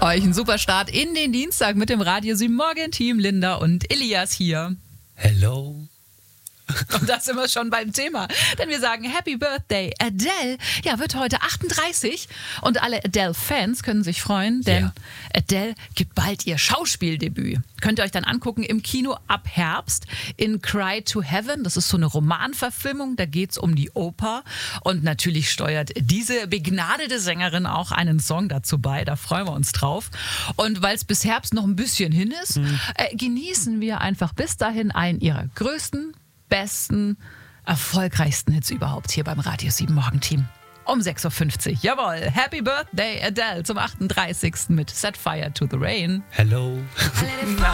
Euch einen super Start in den Dienstag mit dem Radio 7 Morgen-Team. Linda und Elias hier. Hello. Und da sind wir schon beim Thema. Denn wir sagen Happy Birthday Adele. Ja, wird heute 38. Und alle Adele-Fans können sich freuen, denn Adele gibt bald ihr Schauspieldebüt. Könnt ihr euch dann angucken im Kino ab Herbst in Cry to Heaven. Das ist so eine Romanverfilmung, da geht es um die Oper. Und natürlich steuert diese begnadete Sängerin auch einen Song dazu bei. Da freuen wir uns drauf. Und weil es bis Herbst noch ein bisschen hin ist, genießen wir einfach bis dahin einen ihrer größten, besten, erfolgreichsten Hits überhaupt hier beim Radio 7 Morgenteam. Um 6.50 Uhr. Jawohl. Happy Birthday Adele zum 38. mit Set Fire to the Rain. Hello.